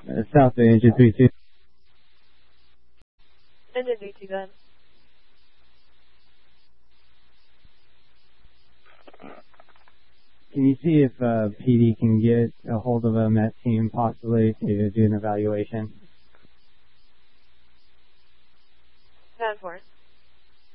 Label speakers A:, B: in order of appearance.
A: South Engine 32.
B: Engine 32, go ahead.
A: Can you see if PD can get a hold of a Met team possibly to do an evaluation?
B: 10-4.